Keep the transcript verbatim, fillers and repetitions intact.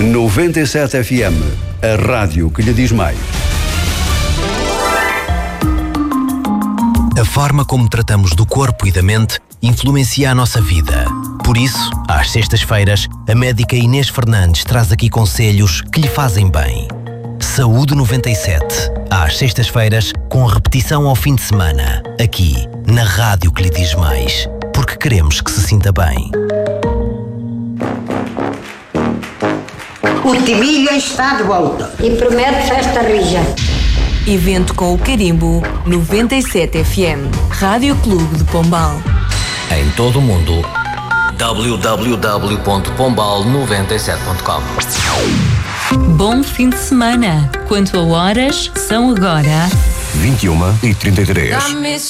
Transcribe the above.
noventa e sete F M, a rádio que lhe diz mais. A forma como tratamos do corpo e da mente influencia a nossa vida. Por isso, às sextas-feiras, a médica Inês Fernandes traz aqui conselhos que lhe fazem bem. Saúde noventa e sete, às sextas-feiras, com repetição ao fim de semana, aqui, na rádio que lhe diz mais, porque queremos que se sinta bem. O Timilha está de volta. E promete festa rija. Evento com o carimbo noventa e sete F M, Rádio Clube de Pombal. Em todo o mundo, w w w ponto pombal noventa e sete ponto com. Bom fim de semana. Quanto a horas, são agora vinte e uma e trinta e três.